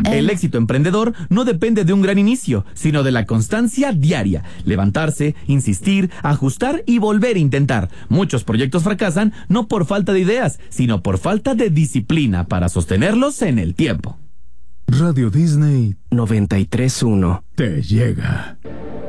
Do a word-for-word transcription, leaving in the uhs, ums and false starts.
El éxito emprendedor no depende de un gran inicio, sino de la constancia diaria. Levantarse, insistir, ajustar y volver a intentar. Muchos proyectos fracasan no por falta de ideas, sino por falta de disciplina para sostenerlos en el tiempo. Radio Disney noventa y tres punto uno te llega.